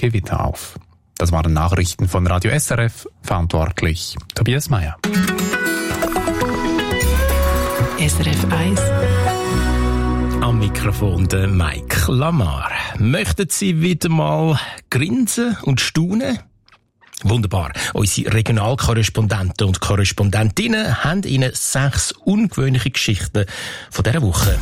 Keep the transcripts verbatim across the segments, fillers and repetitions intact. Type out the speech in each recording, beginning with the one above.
Gewitter auf. Das waren Nachrichten von Radio S R F, verantwortlich Tobias Meyer. S R F eins. Am Mikrofon der Mike Lamar. Möchten Sie wieder mal grinsen und staunen? Wunderbar. Unsere Regionalkorrespondenten und Korrespondentinnen haben Ihnen sechs ungewöhnliche Geschichten von dieser Woche.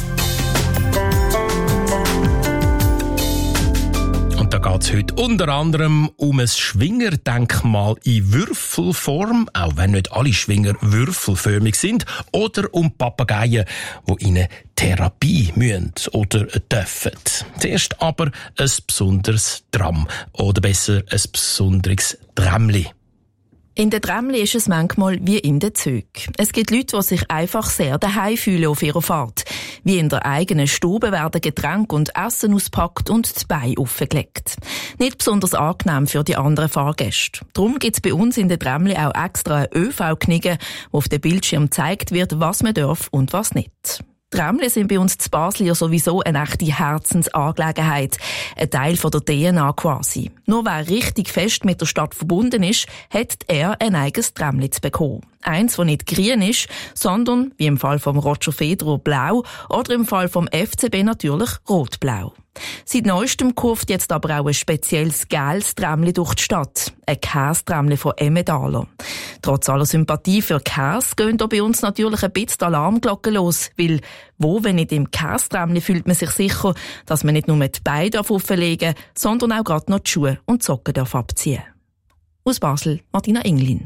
Und da geht es heute unter anderem um ein Schwingerdenkmal in Würfelform, auch wenn nicht alle Schwinger würfelförmig sind, oder um Papageien, die in eine Therapie müssen oder dürfen. Zuerst aber ein besonderes Tram, oder besser ein besonderes Trämli. In den Trämli ist es manchmal wie in den Zügen. Es gibt Leute, die sich einfach sehr daheim fühlen auf ihrer Fahrt. Wie in der eigenen Stube werden Getränke und Essen auspackt und die Beine aufgelegt. Nicht besonders angenehm für die anderen Fahrgäste. Darum gibt es bei uns in den Trämli auch extra eine ÖV-Knigge, wo auf dem Bildschirm gezeigt wird, was man darf und was nicht. Trämli sind bei uns zu Basel ja sowieso eine echte Herzensangelegenheit. Ein Teil von der D N A quasi. Nur wer richtig fest mit der Stadt verbunden ist, hat er ein eigenes Trämli zu bekommen. Eins, das nicht grün ist, sondern, wie im Fall von Roger Federer, blau oder im Fall vom F C B natürlich rot-blau. Seit neuestem kurft jetzt aber auch ein spezielles gelbes Trämli durch die Stadt. Ein Käse-Trämli von Emmentaler. Trotz aller Sympathie für Käse gehen da bei uns natürlich ein bisschen die Alarmglocken los, weil wo, wenn nicht im Käse-Trämli, fühlt man sich sicher, dass man nicht nur die Beine auflegen darf, sondern auch gerade noch die Schuhe und die Socken darf abziehen. Aus Basel, Martina Englin.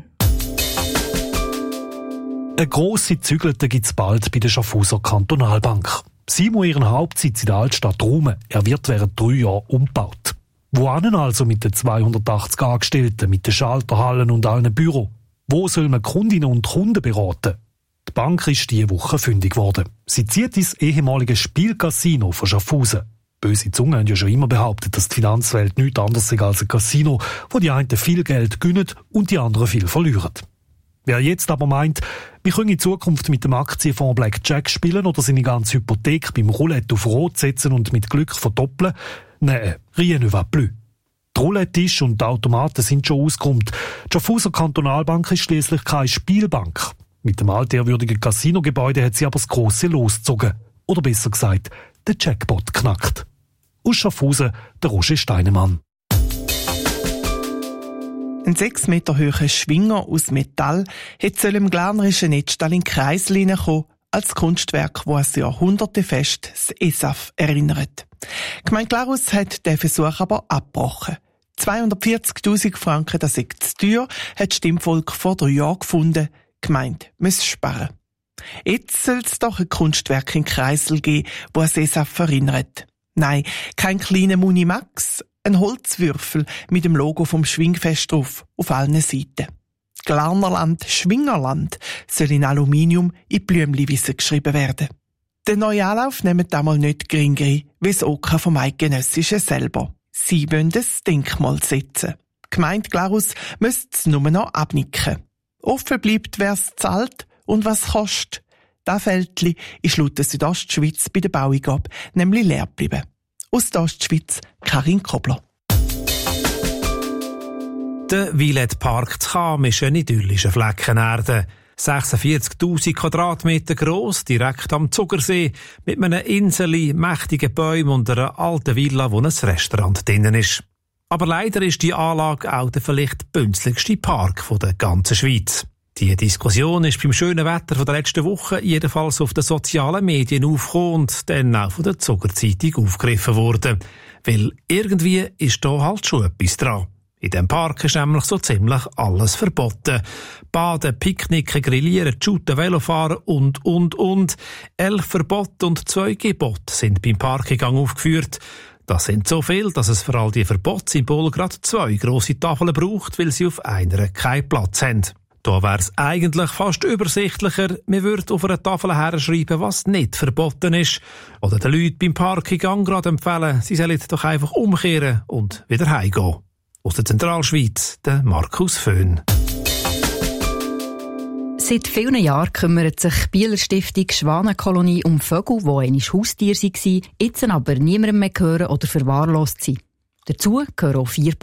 Eine grosse Zügelte gibt es bald bei der Schaffhauser Kantonalbank. Sie muss ihren Hauptsitz in der Altstadt räumen. Er wird während drei Jahren umgebaut. Wohin also mit den zweihundertachtzig Angestellten, mit den Schalterhallen und allen Büros? Wo soll man Kundinnen und Kunden beraten? Die Bank ist diese Woche fündig geworden. Sie zieht ins ehemalige Spielcasino von Schaffhausen. Böse Zungen haben ja schon immer behauptet, dass die Finanzwelt nichts anderes ist als ein Casino, wo die einen viel Geld gewinnen und die anderen viel verlieren. Wer jetzt aber meint, wir können in Zukunft mit dem Aktienfonds Blackjack spielen oder seine ganze Hypothek beim Roulette auf Rot setzen und mit Glück verdoppeln, nein, rien ne va plus. Die Roulette-Tisch und die Automaten sind schon ausgeräumt. Die Schaffhauser Kantonalbank ist schliesslich keine Spielbank. Mit dem altehrwürdigen Casinogebäude hat sie aber das grosse losgezogen. Oder besser gesagt, den Jackpot knackt. Aus Schaffhausen, der Roger Steinemann. Ein sechs Meter hoher Schwinger aus Metall soll im glarnerischen Netzstall in den Kreis kommen, als Kunstwerk, das an Jahrhundertefest das E S A F erinnert. Die Gemeinde Glarus hat den Versuch aber abgebrochen. zweihundertvierzigtausend Franken, das ist zu teuer, hat das Stimmvolk vor drei Jahren gefunden. Die Gemeinde muss sparen. Jetzt soll es doch ein Kunstwerk in Kreisel geben, das an das E S A F erinnert. Nein, kein kleiner Munimax, ein Holzwürfel mit dem Logo vom Schwingfest drauf, auf allen Seiten. Glarnerland, Schwingerland soll in Aluminium in Blümliwiese geschrieben werden. Den neuen Anlauf nehmen damals nicht geringer wie das OK vom Eidgenössischen selber. Sie wollen das Denkmal setzen. Die Gemeinde Glarus müsste es nur noch abnicken. Offen bleibt, wer es zahlt und was kostet. Das Fältchen ist laut der Südostschweiz bei der Baueingabe nämlich leer geblieben. Aus der Ostschweiz, Karin Kobler. Der Villette Park zu Cham ist ein idyllischer Flecken Erde. sechsundvierzigtausend Quadratmeter gross, direkt am Zugersee, mit einem Inseli, mächtigen Bäumen und einer alten Villa, wo ein Restaurant drinnen ist. Aber leider ist die Anlage auch der vielleicht bünzligste Park der ganzen Schweiz. Die Diskussion ist beim schönen Wetter von der letzten Woche jedenfalls auf den sozialen Medien aufgekommen und dann auch von der Zuckerzeitung aufgegriffen worden. Weil irgendwie ist da halt schon etwas dran. In diesem Park ist nämlich so ziemlich alles verboten. Baden, Picknicken, Grillieren, Shooten, Velofahren und, und, und. Elf Verbote und zwei Gebote sind beim Parkeingang aufgeführt. Das sind so viel, dass es für all die Verbotssymbole gerade zwei grosse Tafeln braucht, weil sie auf einer keinen Platz haben. Da wäre es eigentlich fast übersichtlicher, man würde auf einer Tafel herschreiben, was nicht verboten ist. Oder den Leuten beim Parkeingang gerade empfehlen, sie sollen doch einfach umkehren und wieder heimgehen. Aus der Zentralschweiz, der Markus Föhn. Seit vielen Jahren kümmert sich die Bieler Stiftung Schwanenkolonie um Vögel, die einmal Haustiere waren, jetzt aber niemandem mehr gehören oder verwahrlost sind. Dazu gehören auch vier